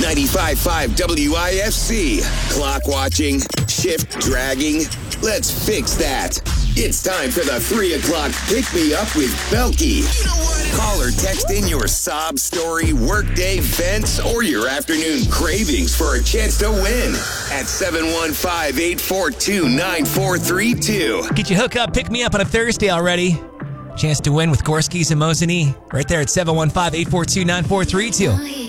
95.5 WIFC. Clock watching, shift dragging. Let's fix that. It's time for the 3 o'clock Pick Me Up with Belky. Call or text in your sob story, workday vents, or your afternoon cravings for a chance to win at 715-842-9432. Get your hook up, pick me up on a Thursday already. Chance to win with Gorski's and Mosini right there at 715-842-9432.